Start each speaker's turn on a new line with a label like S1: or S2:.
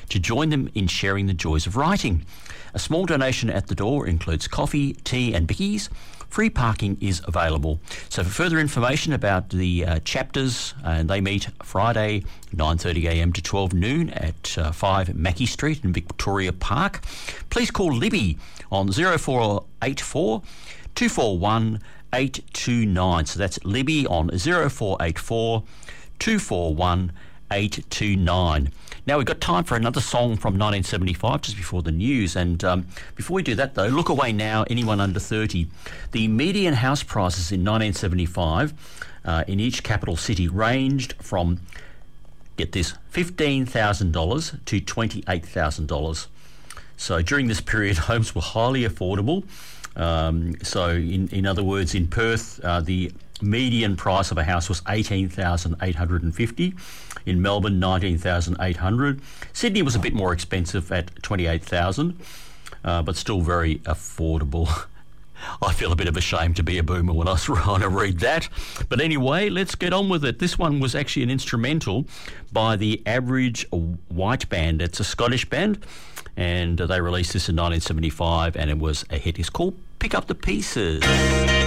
S1: to join them in sharing the joys of writing. A small donation at the door includes coffee, tea and bickies. Free parking is available. So for further information about the chapters, they meet Friday 9:30am to 12 noon at 5 Mackey Street in Victoria Park. Please call Libby on 0484 241 829. So that's Libby on 0484 241 829. Now we've got time for another song from 1975 just before the news, and before we do that though, look away now, anyone under 30. The median house prices in 1975 in each capital city ranged from, get this, $15,000 to $28,000. So during this period, homes were highly affordable. So in other words, in Perth, the median price of a house was $18,850. In Melbourne, $19,800. Sydney was a bit more expensive at $28,000, but still very affordable. I feel a bit of a shame to be a boomer when I was trying to read that. But anyway, let's get on with it. This one was actually an instrumental by the Average White Band. It's a Scottish band, and they released this in 1975, and it was a hit. It's called Pick Up the Pieces.